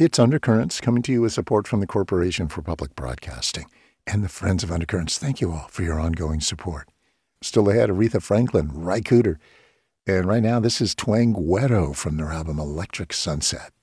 It's Undercurrents, coming to you with support from the Corporation for Public Broadcasting and the Friends of Undercurrents. Thank you all for your ongoing support. Still ahead, Aretha Franklin, Ry Cooder. And right now, this is Twang Guero from their album Electric Sunset.